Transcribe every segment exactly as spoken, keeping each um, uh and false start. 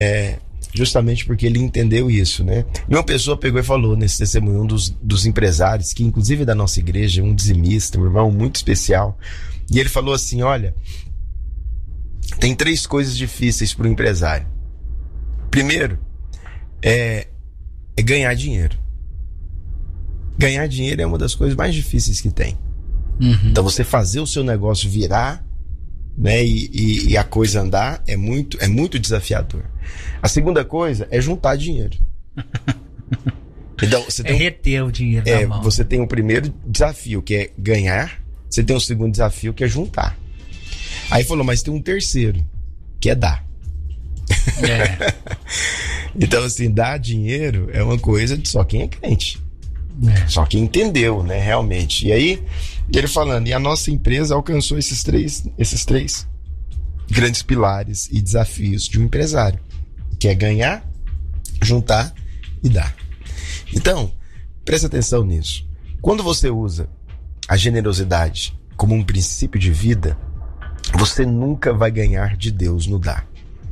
É, justamente porque ele entendeu isso, né? E uma pessoa pegou e falou nesse testemunho, um dos, dos empresários, que inclusive é da nossa igreja, um dizimista, um irmão muito especial, e ele falou assim, olha, tem três coisas difíceis para o empresário. Primeiro, é, é ganhar dinheiro. Ganhar dinheiro é uma das coisas mais difíceis que tem. Uhum. Então você fazer o seu negócio virar, né, e, e, e a coisa andar é muito, é muito desafiador. A segunda coisa é juntar dinheiro. Então, você tem é reter o dinheiro é, na mão. Você tem o primeiro desafio, que é ganhar. Você tem o segundo desafio, que é juntar. Aí falou, mas tem um terceiro, que é dar. É. Então, assim, dar dinheiro é uma coisa de só quem é crente. É. Só quem entendeu, né, realmente. E aí, ele falando, e a nossa empresa alcançou esses três, esses três grandes pilares e desafios de um empresário, que é ganhar, juntar e dar. Então, presta atenção nisso. Quando você usa a generosidade como um princípio de vida, você nunca vai ganhar de Deus no dar.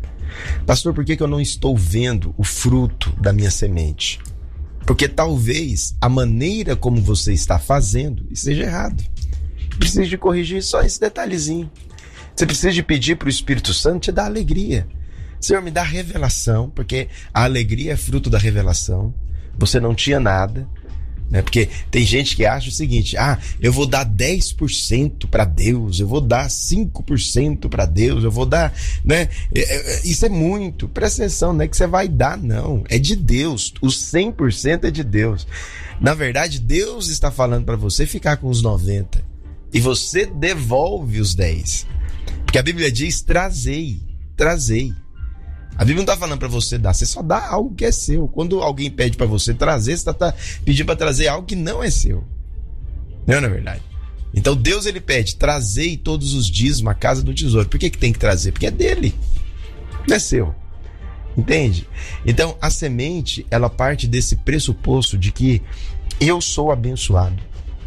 Pastor, por que que eu não estou vendo o fruto da minha semente? Porque talvez a maneira como você está fazendo esteja errado. Precisa de corrigir só esse detalhezinho. Você precisa de pedir para o Espírito Santo te dar alegria. Senhor, me dá revelação, porque a alegria é fruto da revelação. Você não tinha nada, né? Porque tem gente que acha o seguinte, ah, eu vou dar dez por cento para Deus, eu vou dar cinco por cento para Deus, eu vou dar, né? Isso é muito, presta atenção, não é que você vai dar, não, é de Deus, o cem por cento é de Deus. Na verdade, Deus está falando para você ficar com os noventa e você devolve os dez, porque a Bíblia diz, trazei, trazei. A Bíblia não está falando para você dar, você só dá algo que é seu. Quando alguém pede para você trazer, você está pedindo para trazer algo que não é seu. Não, não é verdade? Então Deus, ele pede, trazei todos os dízimos à casa do tesouro. Por que que tem que trazer? Porque é dele, não é seu. Entende? Então a semente, ela parte desse pressuposto de que eu sou abençoado,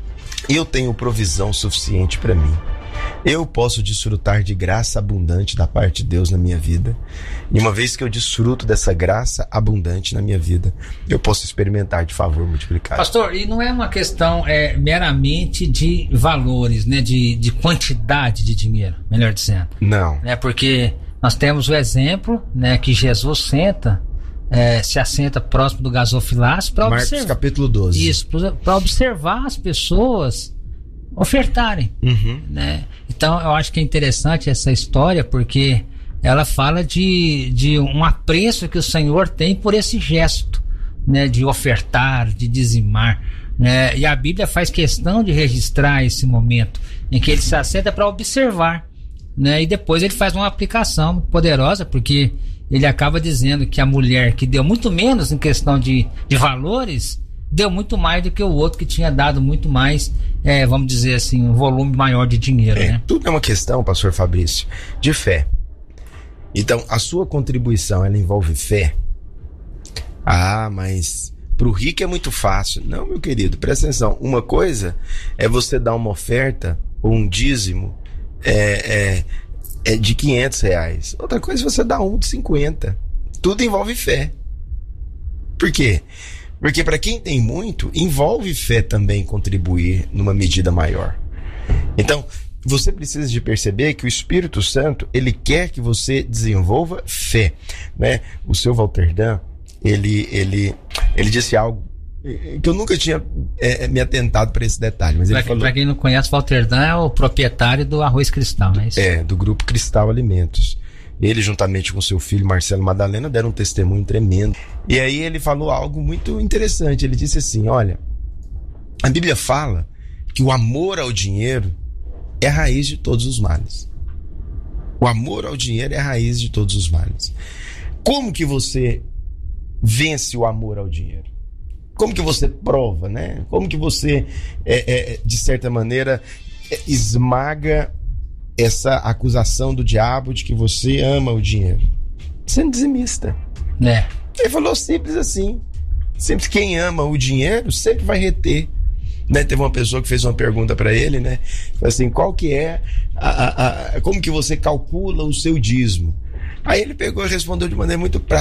eu tenho provisão suficiente para mim, eu posso desfrutar de graça abundante da parte de Deus na minha vida. E uma vez que eu desfruto dessa graça abundante na minha vida, eu posso experimentar de favor multiplicado. Pastor, e não é uma questão é, meramente de valores, né? De, de quantidade de dinheiro, melhor dizendo. Não. É porque nós temos o exemplo, né, que Jesus senta, é, se assenta próximo do gasofilácio para observar. Marcos capítulo doze. Isso, para observar as pessoas ofertarem, uhum. né? Então eu acho que é interessante essa história, porque ela fala de, de um apreço que o Senhor tem por esse gesto, né? De ofertar, de dizimar, né? E a Bíblia faz questão de registrar esse momento em que ele se assenta para observar, né? E depois ele faz uma aplicação poderosa, porque ele acaba dizendo que a mulher que deu muito menos em questão de, de valores, deu muito mais do que o outro que tinha dado muito mais, é, vamos dizer assim, um volume maior de dinheiro, é, né? Tudo é uma questão, pastor Fabrício, de fé. Então, a sua contribuição, ela envolve fé? Ah, mas pro rico é muito fácil. Não, meu querido, presta atenção. Uma coisa é você dar uma oferta ou um dízimo é, é, é de quinhentos reais. Outra coisa é você dar um de cinquenta. Tudo envolve fé. Por quê? Porque para quem tem muito, envolve fé também contribuir numa medida maior. Então, você precisa de perceber que o Espírito Santo, ele quer que você desenvolva fé, né? O seu Walterdam, ele, ele, ele disse algo que eu nunca tinha é, me atentado para esse detalhe. Mas ele pra, falou... Para quem não conhece, Walterdam é o proprietário do Arroz Cristal, não é isso? É, do grupo Cristal Alimentos. Ele, juntamente com seu filho Marcelo Madalena, deram um testemunho tremendo. E aí ele falou algo muito interessante. Ele disse assim, olha, a Bíblia fala que o amor ao dinheiro é a raiz de todos os males. O amor ao dinheiro é a raiz de todos os males. Como que você vence o amor ao dinheiro? Como que você prova, né? Como que você, é, é, de certa maneira, é, esmaga essa acusação do diabo de que você ama o dinheiro? Sendo dizimista. É. Ele falou simples assim. Sempre quem ama o dinheiro sempre vai reter. Né? Teve uma pessoa que fez uma pergunta para ele, né? Assim, qual que é a, a, a, como que você calcula o seu dízimo? Aí ele pegou e respondeu de maneira muito prática.